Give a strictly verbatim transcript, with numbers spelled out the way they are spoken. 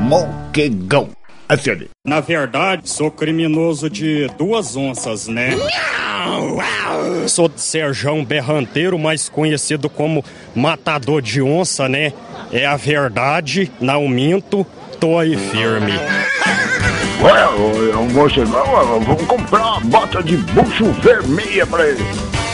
Moquegão. Acende. Na verdade, sou criminoso de duas onças, né? Sou de Serjão Berranteiro, mais conhecido como Matador de Onça, né? É a verdade, não minto, tô aí firme. Ué, o Moquegão, vamos comprar uma bota de bucho vermelha pra ele.